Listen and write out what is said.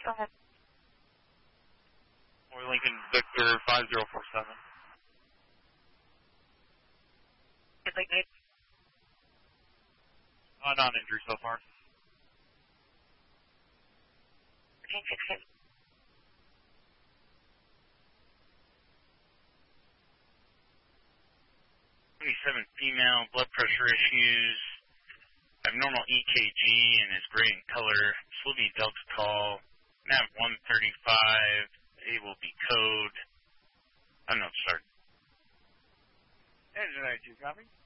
go ahead. Or Lincoln Victor 5047. Good late night. Non-injury so far. Routine 6 hit. Female, blood pressure issues, abnormal EKG and is gray in color, Slovene Delta call, NAV 135, A will be code. Oh no, sorry. Engine 92, copy.